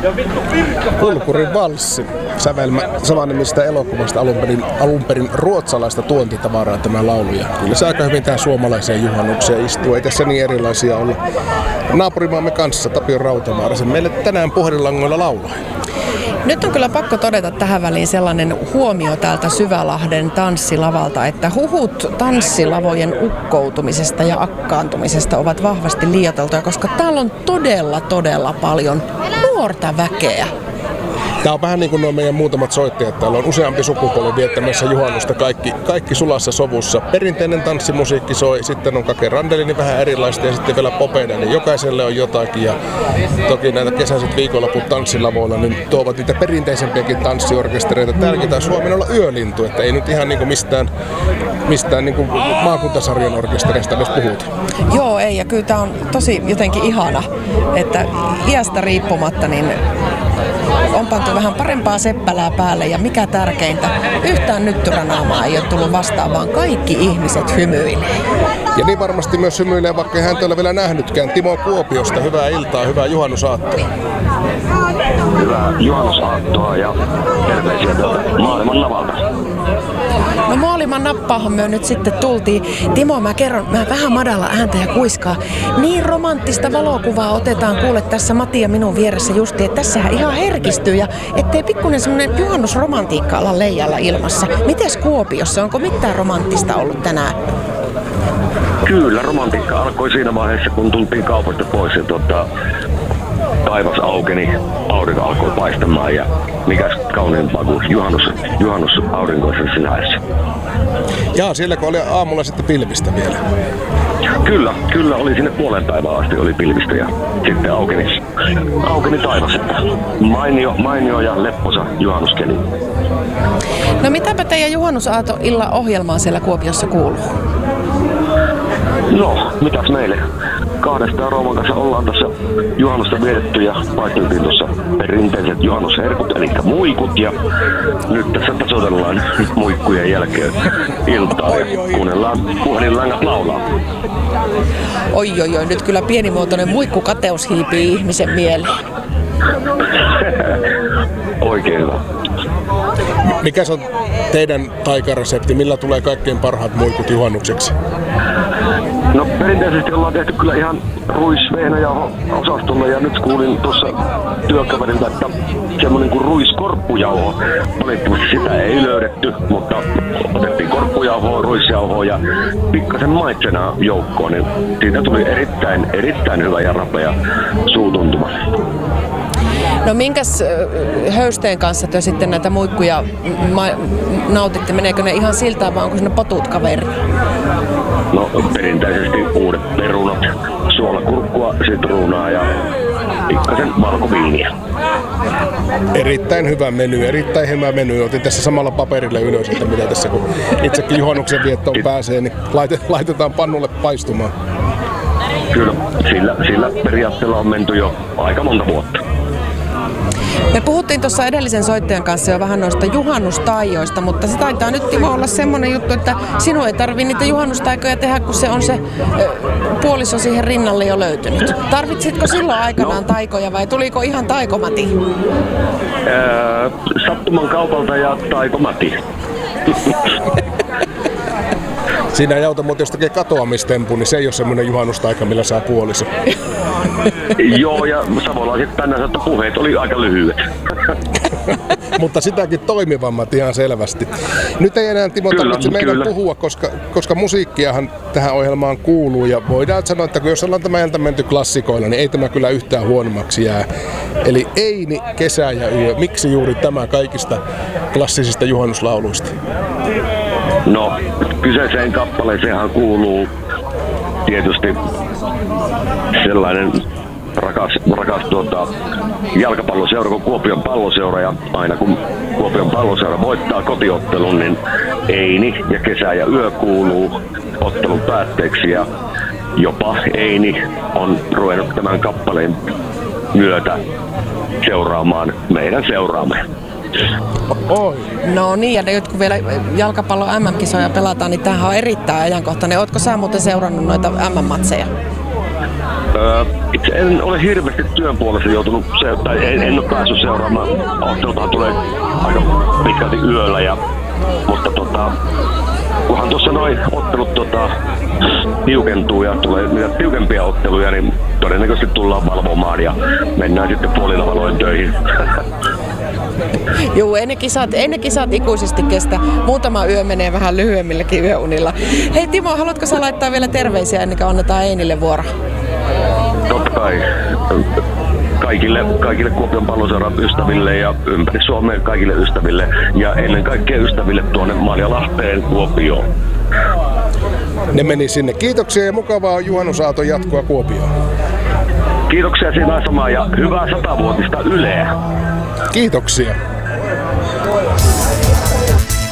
Kulkurin valssi. Sävelmä samanimistä elokuvasta alun perin ruotsalaista tuontitavaraa tämä laulu. Ja kyllä se aika hyvin tähän suomalaiseen juhannukseen istuu. Ei tässä niin erilaisia olla. Naapurimaamme kanssa Tapio Rautavaara meille tänään puhelinlangoilla laulaa. Nyt on kyllä pakko todeta tähän väliin sellainen huomio täältä Syvälahden tanssilavalta, että huhut tanssilavojen ukkoutumisesta ja akkaantumisesta ovat vahvasti liioiteltuja, koska täällä on todella paljon nuorta väkeä. Tämä on vähän niin kuin nuo meidän muutamat soittajat. Täällä on useampi sukupolvi viettämässä juhannusta, kaikki sulassa sovussa. Perinteinen tanssimusiikki soi, sitten on Kake Randelin vähän erilaista ja sitten vielä popeida, niin jokaiselle on jotakin. Ja toki näitä kesäiset viikonloput tanssilavoilla niin tuovat niitä perinteisempiäkin tanssiorkestereita. Täälläkin taisi Suomen olla yölintu, että ei nyt ihan niin kuin mistään niin kuin maakuntasarjan orkestereista edes puhuta. Joo, ei, ja kyllä tämä on tosi jotenkin ihana, että iästä riippumatta niin on pantu vähän parempaa seppälää päälle ja mikä tärkeintä, yhtään nyttyränaamaa ei ole tullut vastaan, vaan kaikki ihmiset hymyilee. Ja niin varmasti myös hymyilee, vaikka ei häntä ole vielä nähnytkään. Timo Kuopiosta, hyvää iltaa, hyvää juhannusaattoa. Hyvää juhannusaattoa ja terveisiä tuolta maailman navalta. No maailman nappaahan me nyt sitten tultiin. Timo, mä vähän madalla ääntä ja kuiskaa. Niin romanttista valokuvaa otetaan, kuule tässä Matti ja minun vieressä justi, että tässähän ihan herkistyy ja ettei pikkuinen semmoinen juhannusromantiikka olla leijalla ilmassa. Mites Kuopiossa, onko mitään romanttista ollut tänään? Kyllä, romantiikka alkoi siinä vaiheessa, kun tultiin kaupasta pois ja taivas aukeni, aurinko alkoi paistamaan ja mikäs kauniimpaa kuin juhannus aurinkoisen sinäessä. Jaa, sielläkö oli aamulla sitten pilvistä vielä? Kyllä oli sinne puolen päivään asti oli pilvistä ja sitten aukeni taivas, että mainio ja lepposa juhannuskeli. No mitäpä teidän juhannusaato-illan ohjelmaan siellä Kuopiossa kuuluu? No, mitäs meille? 2 Rooman kanssa ollaan tässä juhannusta vietetty ja paisteltiin tuossa perinteiset juhannusherkut, eli muikut. Ja nyt tässä tasoitellaan muikkujen jälkeen iltaa ja kuunnellaan puhelinlangat laulaa. Oi, nyt kyllä pienimuotoinen muikkukateus hiipii ihmisen mieleen. Oikein hyvä. Mikä on teidän taikaresepti? Millä tulee kaikkein parhaat muikut juhannukseksi? No perinteisesti ollaan tehty kyllä ihan ruisvehnäjauho-osastolla ja nyt kuulin tuossa työkaverilta, että semmoinen kuin ruiskorppujauho. Valitettavasti sitä ei löydetty, mutta otettiin korppujauhoa, ruisjauhoa ja pikkasen maitsena joukkoon, niin siitä tuli erittäin hyvä ja rapea suutuntuma. No minkäs höysteen kanssa te sitten näitä muikkuja nautitte? Meneekö ne ihan siltä vai onko siinä potut kaveri? No perinteisesti uudet perunat, suolakurkkua, sitruunaa ja pikkasen valkoviiniä. Erittäin hyvä meny. Otin tässä samalla paperille ylös, että mitä tässä kun itsekin juhannuksen viettoon pääsee, niin laitetaan pannulle paistumaan. Kyllä, sillä periaatteella on menty jo aika monta vuotta. Me puhuttiin tuossa edellisen soittajan kanssa jo vähän noista juhannustaijoista, mutta se taitaa nyt Timo olla semmoinen juttu, että sinun ei tarvitse niitä juhannustaikoja tehdä, kun se on se puoliso siihen rinnalle jo löytynyt. Tarvitsitko silloin aikanaan taikoja vai tuliko ihan taikomati? Sattuman kaupalta ja taikomati. Siinä ei auta, mutta jos tekee katoamistempu, niin se ei ole semmoinen juhannustaika, millä saa puoliso. Joo, ja savolaiset tänään sanoo, että puheet oli aika lyhyet. Mutta sitäkin toimivammat ihan selvästi. Nyt ei enää, Timo, tarvitse meidän puhua, koska musiikkiahan tähän ohjelmaan kuuluu. Ja voidaan sanoa, että jos ollaan tämä ilta menty klassikoilla, niin ei tämä kyllä yhtään huonommaksi jää. Eli Eini, Kesä ja Yö. Miksi juuri tämä kaikista klassisista juhannuslauluista? No, kyseiseen kappaleeseenhan kuuluu tietysti sellainen rakas jalkapalloseura kuin Kuopion Palloseura, ja aina kun Kuopion Palloseura voittaa kotiottelun, niin Eini ja Kesä ja Yö kuuluu ottelun päätteeksi, ja jopa Eini on ruvennut tämän kappaleen myötä seuraamaan meidän seuraamme. Oi. No niin, ja nyt kun vielä jalkapallon MM-kisoja pelataan, niin tämähän on erittäin ajankohtainen. Ootko sä muuten seurannut noita MM-matseja? Itse en ole hirveästi työn puolesta joutunut, tai en ole päässyt seuraamaan. Ottelutahan tulee aika pitkälti yöllä, mutta kunhan tuossa noin ottelut tiukentuu ja tulee niitä tiukempia otteluja, niin todennäköisesti tullaan valvomaan ja mennään sitten puolilla valoin töihin. Juu, ei ne kisat ikuisesti kestä. Muutama yö menee vähän lyhyemmilläkin yöunilla. Hei Timo, haluatko sä laittaa vielä terveisiä ennen kuin annetaan Einille vuoro? Totta kai. Kaikille Kuopion Palloseuran ystäville ja ympäri Suomeen kaikille ystäville ja ennen kaikkea ystäville tuonne Marjalahteen Kuopioon. Ne meni sinne. Kiitoksia ja mukavaa juhannusaaton jatkoa Kuopioon. Kiitoksia siinä samaa ja hyvää 100-vuotista Yleä. Kiitoksia.